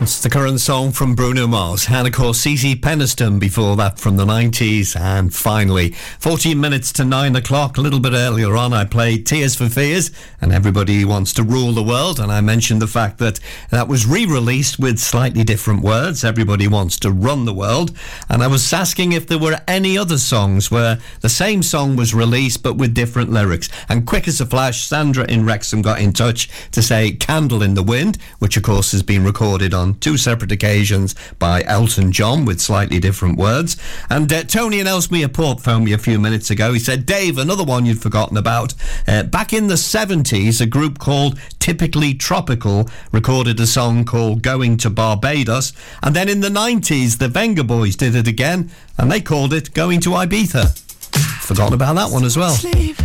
It's the current song from Bruno Mars, and of course CeCe Peniston before that from the 90s. And finally, 14 minutes to 9 o'clock, a little bit earlier on, I played Tears for Fears and Everybody Wants to Rule the World, and I mentioned the fact that that was re-released with slightly different words, Everybody Wants to Run the World. And I was asking if there were any other songs where the same song was released but with different lyrics, and quick as a flash, Sandra in Wrexham got in touch to say Candle in the Wind, which of course has been recorded on two separate occasions by Elton John with slightly different words. And Tony in Ellesmere Port phoned me a few minutes ago. He said, Dave, another one you'd forgotten about. Back in the 70s, a group called Typically Tropical recorded a song called Going to Barbados. And then in the 90s, the Venga Boys did it again, and they called it Going to Ibiza. Forgotten about that one as well.